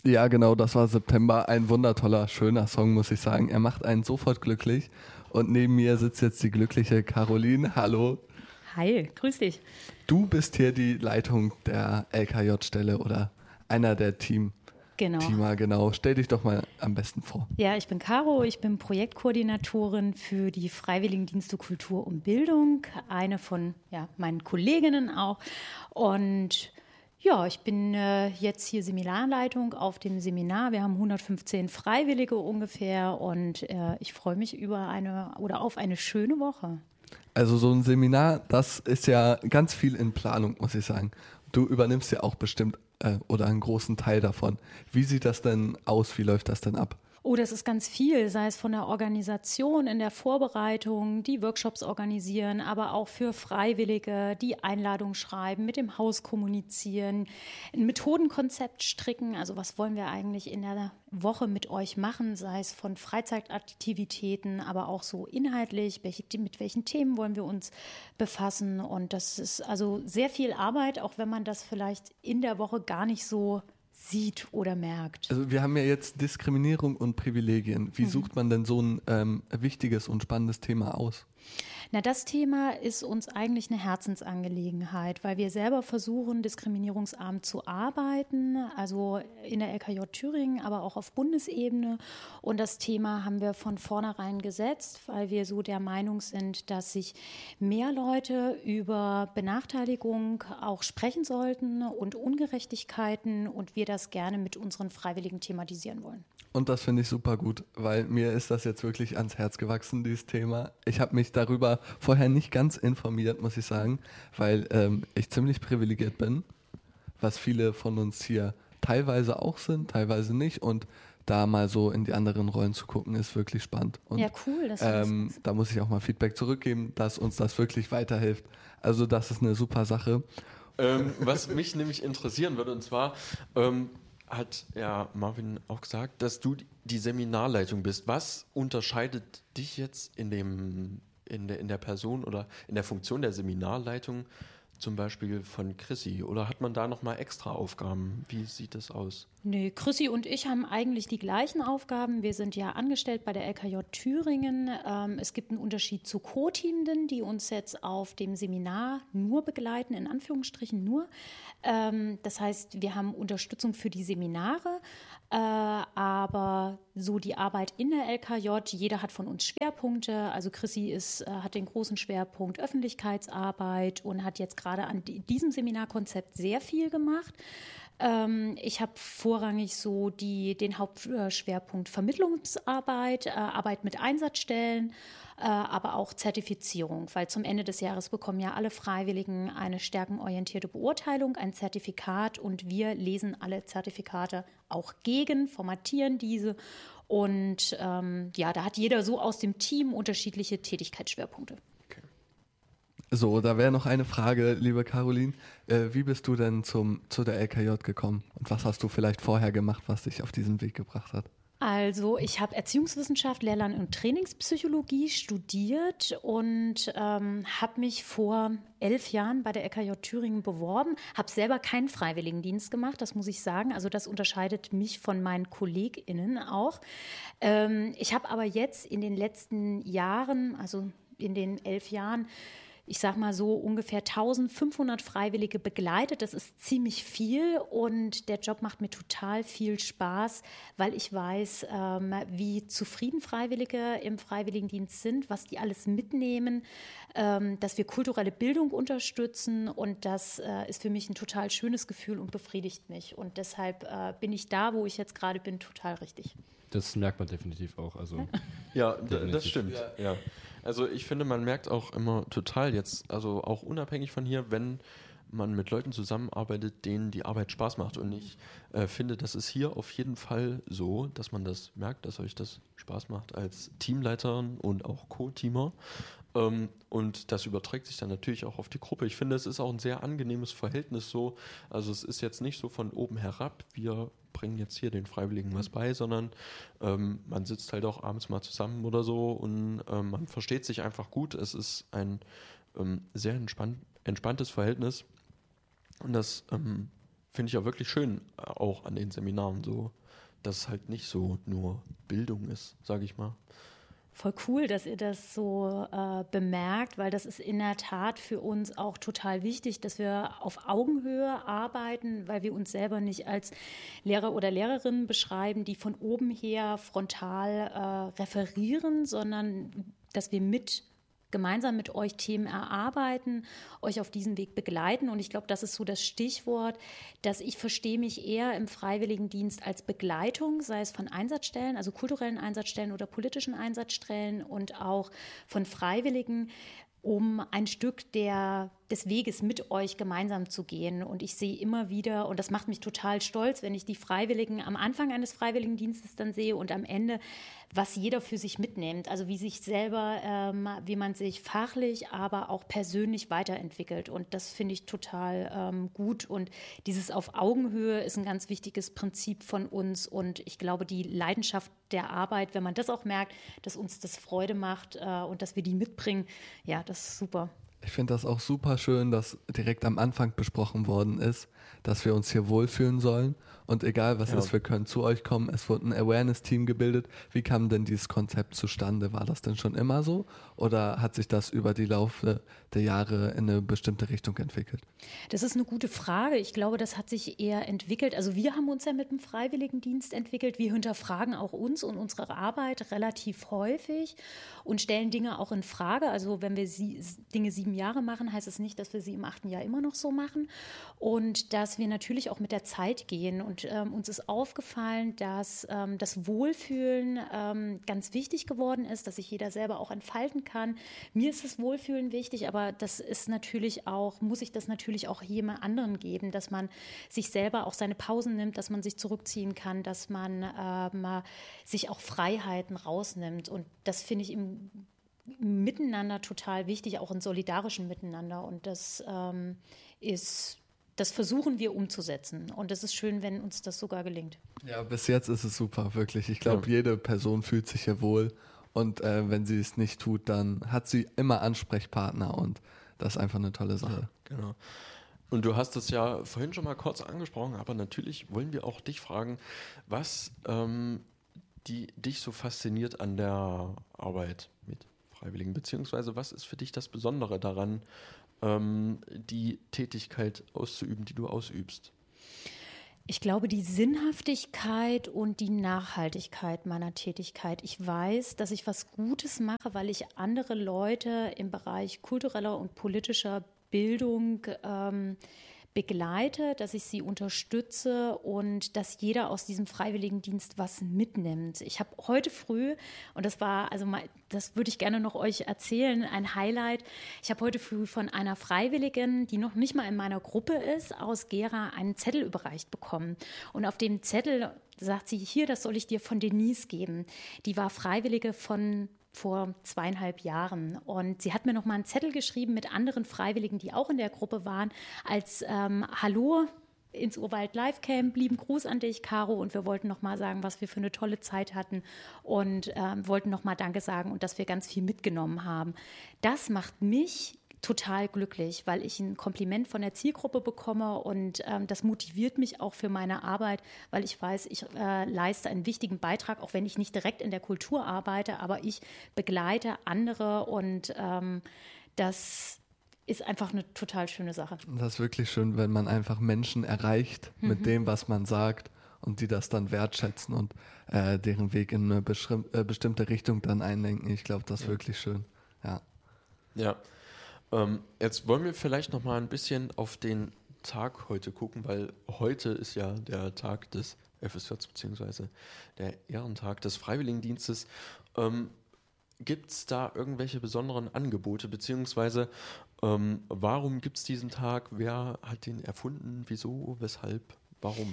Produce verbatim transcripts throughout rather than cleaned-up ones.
Ja, genau, das war September. Ein wundertoller, schöner Song, muss ich sagen. Er macht einen sofort glücklich. Und neben mir sitzt jetzt die glückliche Caroline. Hallo. Hi, grüß dich. Du bist hier die Leitung der L K J-Stelle oder einer der Team. Genau. Teamer, genau. Stell dich doch mal am besten vor. Ja, ich bin Caro, ich bin Projektkoordinatorin für die Freiwilligendienste Kultur und Bildung, eine von ja, meinen Kolleginnen auch. Und ja, ich bin äh, jetzt hier Seminarleitung auf dem Seminar. Wir haben hundertfünfzehn Freiwillige ungefähr und äh, ich freue mich über eine oder auf eine schöne Woche. Also so ein Seminar, das ist ja ganz viel in Planung, muss ich sagen. Du übernimmst ja auch bestimmt äh, oder einen großen Teil davon. Wie sieht das denn aus? Wie läuft das denn ab? Oh, das ist ganz viel, sei es von der Organisation in der Vorbereitung, die Workshops organisieren, aber auch für Freiwillige, die Einladung schreiben, mit dem Haus kommunizieren, ein Methodenkonzept stricken. Also was wollen wir eigentlich in der Woche mit euch machen, sei es von Freizeitaktivitäten, aber auch so inhaltlich, welche, mit welchen Themen wollen wir uns befassen. Und das ist also sehr viel Arbeit, auch wenn man das vielleicht in der Woche gar nicht so sieht oder merkt. Also wir haben ja jetzt Diskriminierung und Privilegien. Wie mhm. sucht man denn so ein ähm, wichtiges und spannendes Thema aus? Na, das Thema ist uns eigentlich eine Herzensangelegenheit, weil wir selber versuchen, diskriminierungsarm zu arbeiten, also in der L K J Thüringen, aber auch auf Bundesebene. Und das Thema haben wir von vornherein gesetzt, weil wir so der Meinung sind, dass sich mehr Leute über Benachteiligung auch sprechen sollten und Ungerechtigkeiten und wir das gerne mit unseren Freiwilligen thematisieren wollen. Und das finde ich super gut, weil mir ist das jetzt wirklich ans Herz gewachsen, dieses Thema. Ich habe mich darüber vorher nicht ganz informiert, muss ich sagen, weil ähm, ich ziemlich privilegiert bin, was viele von uns hier teilweise auch sind, teilweise nicht. Und da mal so in die anderen Rollen zu gucken, ist wirklich spannend. Und, ja, cool. Das ähm, da muss ich auch mal Feedback zurückgeben, dass uns das wirklich weiterhilft. Also das ist eine super Sache. Ähm, was mich nämlich interessieren würde, und zwar ähm, hat ja Marvin auch gesagt, dass du die Seminarleitung bist. Was unterscheidet dich jetzt in dem, in der, in der Person oder in der Funktion der Seminarleitung zum Beispiel von Chrissy? Oder hat man da nochmal extra Aufgaben? Wie sieht das aus? Nee, Chrissy und ich haben eigentlich die gleichen Aufgaben. Wir sind ja angestellt bei der L K J Thüringen. Ähm, es gibt einen Unterschied zu Co-Teamenden, die uns jetzt auf dem Seminar nur begleiten, in Anführungsstrichen nur. Ähm, das heißt, wir haben Unterstützung für die Seminare, äh, aber so die Arbeit in der L K J, jeder hat von uns Schwerpunkte. Also Chrissy ist, äh, hat den großen Schwerpunkt Öffentlichkeitsarbeit und hat jetzt gerade an die, diesem Seminarkonzept sehr viel gemacht. Ich habe vorrangig so die, den Hauptschwerpunkt Vermittlungsarbeit, äh, Arbeit mit Einsatzstellen, äh, aber auch Zertifizierung, weil zum Ende des Jahres bekommen ja alle Freiwilligen eine stärkenorientierte Beurteilung, ein Zertifikat und wir lesen alle Zertifikate auch gegen, formatieren diese und ähm, ja, da hat jeder so aus dem Team unterschiedliche Tätigkeitsschwerpunkte. So, da wäre noch eine Frage, liebe Caroline. Äh, wie bist du denn zum, zu der L K J gekommen? Und was hast du vielleicht vorher gemacht, was dich auf diesen Weg gebracht hat? Also ich habe Erziehungswissenschaft, Lehrern- und Trainingspsychologie studiert und ähm, habe mich vor elf Jahren bei der L K J Thüringen beworben, habe selber keinen Freiwilligendienst gemacht, das muss ich sagen. Also das unterscheidet mich von meinen KollegInnen auch. Ähm, ich habe aber jetzt in den letzten Jahren, also in den elf Jahren, ich sag mal so ungefähr eintausendfünfhundert Freiwillige begleitet. Das ist ziemlich viel und der Job macht mir total viel Spaß, weil ich weiß, ähm, wie zufrieden Freiwillige im Freiwilligendienst sind, was die alles mitnehmen, ähm, dass wir kulturelle Bildung unterstützen und das äh, ist für mich ein total schönes Gefühl und befriedigt mich. Und deshalb äh, bin ich da, wo ich jetzt gerade bin, total richtig. Das merkt man definitiv auch. Also ja, d- das stimmt. Ja. Ja. Also ich finde, man merkt auch immer total jetzt, also auch unabhängig von hier, wenn man mit Leuten zusammenarbeitet, denen die Arbeit Spaß macht. Und ich äh, finde, das ist hier auf jeden Fall so, dass man das merkt, dass euch das Spaß macht als Teamleiterin und auch Co-Teamer. Ähm, und das überträgt sich dann natürlich auch auf die Gruppe. Ich finde, es ist auch ein sehr angenehmes Verhältnis so. Also es ist jetzt nicht so von oben herab, wir bringen jetzt hier den Freiwilligen was bei, sondern ähm, man sitzt halt auch abends mal zusammen oder so und ähm, man versteht sich einfach gut. Es ist ein ähm, sehr entspann- entspanntes Verhältnis und das ähm, finde ich ja wirklich schön, auch an den Seminaren so, dass es halt nicht so nur Bildung ist, sage ich mal. Voll cool, dass ihr das so äh, bemerkt, weil das ist in der Tat für uns auch total wichtig, dass wir auf Augenhöhe arbeiten, weil wir uns selber nicht als Lehrer oder Lehrerin beschreiben, die von oben her frontal äh, referieren, sondern dass wir mit gemeinsam mit euch Themen erarbeiten, euch auf diesen Weg begleiten. Und ich glaube, das ist so das Stichwort, dass ich verstehe mich eher im Freiwilligendienst als Begleitung, sei es von Einsatzstellen, also kulturellen Einsatzstellen oder politischen Einsatzstellen und auch von Freiwilligen, um ein Stück der, des Weges mit euch gemeinsam zu gehen. Und ich sehe immer wieder, und das macht mich total stolz, wenn ich die Freiwilligen am Anfang eines Freiwilligendienstes dann sehe und am Ende, was jeder für sich mitnimmt, also wie sich selber, ähm, wie man sich fachlich, aber auch persönlich weiterentwickelt. Und das finde ich total ähm, gut. Und dieses auf Augenhöhe ist ein ganz wichtiges Prinzip von uns. Und ich glaube, die Leidenschaft der Arbeit, wenn man das auch merkt, dass uns das Freude macht äh, und dass wir die mitbringen, ja, das ist super. Ich finde das auch super schön, dass direkt am Anfang besprochen worden ist, dass wir uns hier wohlfühlen sollen und egal was Ja. ist, wir können zu euch kommen. Es wurde ein Awareness-Team gebildet. Wie kam denn dieses Konzept zustande? War das denn schon immer so oder hat sich das über die Laufe der Jahre in eine bestimmte Richtung entwickelt? Das ist eine gute Frage. Ich glaube, das hat sich eher entwickelt. Also wir haben uns ja mit dem Freiwilligendienst entwickelt. Wir hinterfragen auch uns und unsere Arbeit relativ häufig und stellen Dinge auch in Frage. Also wenn wir sie, Dinge sieben Jahre machen, heißt es nicht, dass wir sie im achten Jahr immer noch so machen und dass wir natürlich auch mit der Zeit gehen. Und ähm, uns ist aufgefallen, dass ähm, das Wohlfühlen ähm, ganz wichtig geworden ist, dass sich jeder selber auch entfalten kann. Mir ist das Wohlfühlen wichtig, aber das ist natürlich auch, muss ich das natürlich auch jemand anderen geben, dass man sich selber auch seine Pausen nimmt, dass man sich zurückziehen kann, dass man ähm, sich auch Freiheiten rausnimmt. Und das finde ich im Miteinander total wichtig, auch in solidarischen Miteinander. Und das ähm, ist, das versuchen wir umzusetzen. Und es ist schön, wenn uns das sogar gelingt. Ja, bis jetzt ist es super, wirklich. Ich glaube, Ja. jede Person fühlt sich hier wohl und äh, wenn sie es nicht tut, dann hat sie immer Ansprechpartner und das ist einfach eine tolle Sache. Genau. Und du hast es ja vorhin schon mal kurz angesprochen, aber natürlich wollen wir auch dich fragen, was ähm, die, dich so fasziniert an der Arbeit mit Freiwilligen, beziehungsweise was ist für dich das Besondere daran, ähm, die Tätigkeit auszuüben, die du ausübst? Ich glaube, die Sinnhaftigkeit und die Nachhaltigkeit meiner Tätigkeit. Ich weiß, dass ich was Gutes mache, weil ich andere Leute im Bereich kultureller und politischer Bildung ähm, begleite, dass ich sie unterstütze und dass jeder aus diesem Freiwilligendienst was mitnimmt. Ich habe heute früh, und das war, also mal, das würde ich gerne noch euch erzählen, ein Highlight. Ich habe heute früh von einer Freiwilligen, die noch nicht mal in meiner Gruppe ist, aus Gera einen Zettel überreicht bekommen. Und auf dem Zettel sagt sie, hier, das soll ich dir von Denise geben. Die war Freiwillige von vor zweieinhalb Jahren. Und sie hat mir noch mal einen Zettel geschrieben mit anderen Freiwilligen, die auch in der Gruppe waren, als ähm, Hallo ins Urwald Live Camp, lieben Gruß an dich, Caro, und wir wollten noch mal sagen, was wir für eine tolle Zeit hatten und ähm, wollten noch mal Danke sagen und dass wir ganz viel mitgenommen haben. Das macht mich total glücklich, weil ich ein Kompliment von der Zielgruppe bekomme und ähm, das motiviert mich auch für meine Arbeit, weil ich weiß, ich äh, leiste einen wichtigen Beitrag, auch wenn ich nicht direkt in der Kultur arbeite, aber ich begleite andere und ähm, das ist einfach eine total schöne Sache. Das ist wirklich schön, wenn man einfach Menschen erreicht mit Mhm. dem, was man sagt und die das dann wertschätzen und äh, deren Weg in eine beschrim- äh, bestimmte Richtung dann einlenken. Ich glaube, das ist wirklich schön. Ja. Ja, ähm, jetzt wollen wir vielleicht noch mal ein bisschen auf den Tag heute gucken, weil heute ist ja der Tag des F S J beziehungsweise der Ehrentag des Freiwilligendienstes. Ähm, gibt es da irgendwelche besonderen Angebote, beziehungsweise ähm, warum gibt es diesen Tag? Wer hat den erfunden? Wieso? Weshalb? Warum?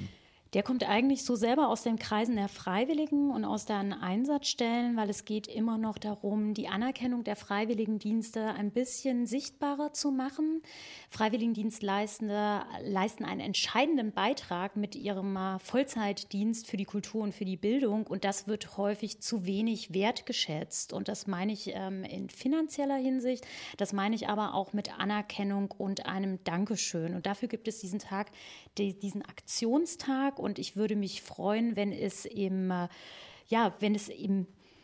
Der kommt eigentlich so selber aus den Kreisen der Freiwilligen und aus den Einsatzstellen, weil es geht immer noch darum, die Anerkennung der Freiwilligendienste ein bisschen sichtbarer zu machen. Freiwilligendienstleistende leisten einen entscheidenden Beitrag mit ihrem Vollzeitdienst für die Kultur und für die Bildung und das wird häufig zu wenig wertgeschätzt. Und das meine ich ähm, in finanzieller Hinsicht, das meine ich aber auch mit Anerkennung und einem Dankeschön. Und dafür gibt es diesen Tag, die, diesen Aktionstag. Und ich würde mich freuen, wenn es im, ja, wenn es im,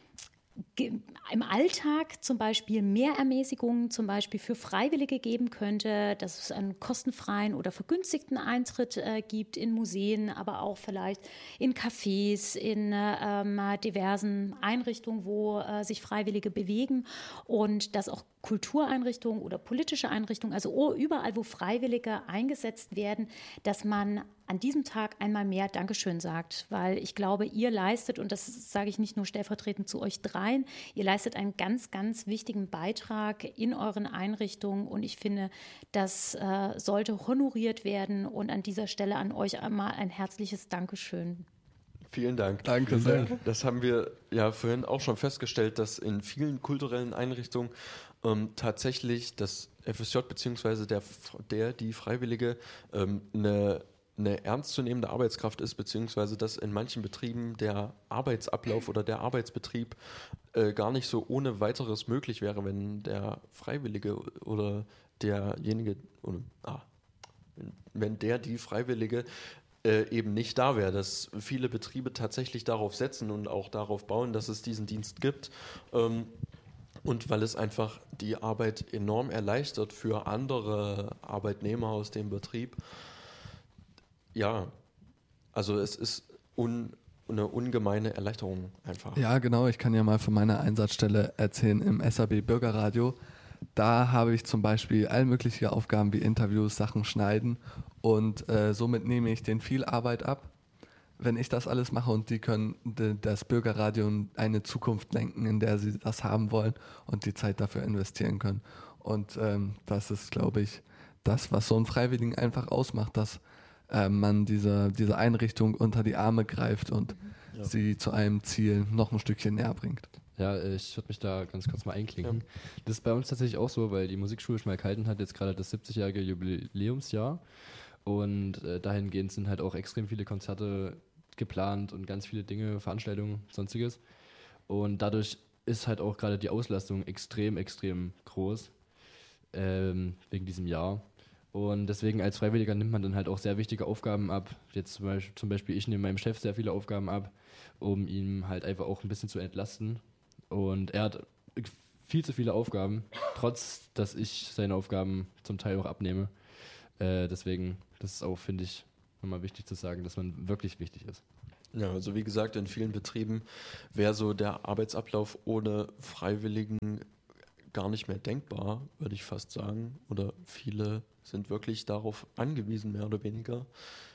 im Alltag zum Beispiel mehr Ermäßigungen zum Beispiel für Freiwillige geben könnte, dass es einen kostenfreien oder vergünstigten Eintritt äh, gibt in Museen, aber auch vielleicht in Cafés, in ähm, diversen Einrichtungen, wo äh, sich Freiwillige bewegen und dass auch Kultureinrichtungen oder politische Einrichtungen, also überall, wo Freiwillige eingesetzt werden, dass man an diesem Tag einmal mehr Dankeschön sagt, weil ich glaube, ihr leistet, und das sage ich nicht nur stellvertretend zu euch dreien, ihr leistet einen ganz, ganz wichtigen Beitrag in euren Einrichtungen und ich finde, das äh, sollte honoriert werden und an dieser Stelle an euch einmal ein herzliches Dankeschön. Vielen Dank. Danke sehr. Das haben wir ja vorhin auch schon festgestellt, dass in vielen kulturellen Einrichtungen ähm, tatsächlich das F S J bzw. der, der, die Freiwillige ähm, eine, eine ernstzunehmende Arbeitskraft ist, beziehungsweise dass in manchen Betrieben der Arbeitsablauf oder der Arbeitsbetrieb äh, gar nicht so ohne weiteres möglich wäre, wenn der Freiwillige oder derjenige, oder, ah, wenn der, die Freiwillige eben nicht da wäre, dass viele Betriebe tatsächlich darauf setzen und auch darauf bauen, dass es diesen Dienst gibt und weil es einfach die Arbeit enorm erleichtert für andere Arbeitnehmer aus dem Betrieb. Ja, also es ist un, eine ungemeine Erleichterung einfach. Ja, genau, ich kann ja mal von meiner Einsatzstelle erzählen im S A B Bürgerradio. Da habe ich zum Beispiel all mögliche Aufgaben wie Interviews, Sachen schneiden und äh, somit nehme ich denen viel Arbeit ab, wenn ich das alles mache und die können de, das Bürgerradio in eine Zukunft lenken, in der sie das haben wollen und die Zeit dafür investieren können. Und ähm, das ist, glaube ich, das, was so einen Freiwilligen einfach ausmacht, dass äh, man diese, diese Einrichtung unter die Arme greift und ja. sie zu einem Ziel noch ein Stückchen näher bringt. Ja, ich würde mich da ganz kurz mal einklinken. Ja. Das ist bei uns tatsächlich auch so, weil die Musikschule Schmalkalden hat jetzt gerade das siebzigjährige Jubiläumsjahr und äh, dahingehend sind halt auch extrem viele Konzerte geplant und ganz viele Dinge, Veranstaltungen, sonstiges. Und dadurch ist halt auch gerade die Auslastung extrem, extrem groß ähm, wegen diesem Jahr. Und deswegen als Freiwilliger nimmt man dann halt auch sehr wichtige Aufgaben ab. Jetzt zum Beispiel, zum Beispiel ich nehme meinem Chef sehr viele Aufgaben ab, um ihn halt einfach auch ein bisschen zu entlasten. Und er hat viel zu viele Aufgaben, trotz dass ich seine Aufgaben zum Teil auch abnehme. Äh, deswegen, das ist auch, finde ich, nochmal wichtig zu sagen, dass man wirklich wichtig ist. Ja, also wie gesagt, in vielen Betrieben wäre so der Arbeitsablauf ohne Freiwilligen gar nicht mehr denkbar, würde ich fast sagen. Oder viele sind wirklich darauf angewiesen, mehr oder weniger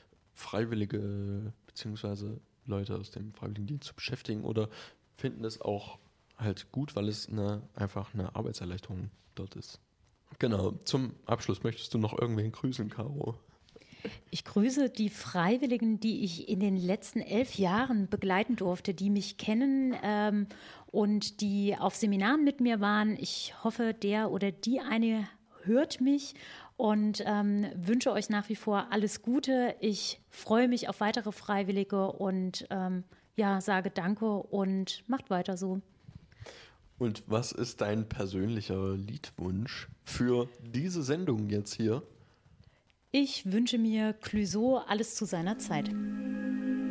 Freiwillige bzw. Leute aus dem Freiwilligendienst zu beschäftigen oder finden es auch halt gut, weil es eine, einfach eine Arbeitserleichterung dort ist. Genau, zum Abschluss möchtest du noch irgendwen grüßen, Caro? Ich grüße die Freiwilligen, die ich in den letzten elf Jahren begleiten durfte, die mich kennen ähm, und die auf Seminaren mit mir waren. Ich hoffe, der oder die eine hört mich und ähm, wünsche euch nach wie vor alles Gute. Ich freue mich auf weitere Freiwillige und ähm, ja, sage Danke und macht weiter so. Und was ist dein persönlicher Liedwunsch für diese Sendung jetzt hier? Ich wünsche mir Clouseau, alles zu seiner Zeit.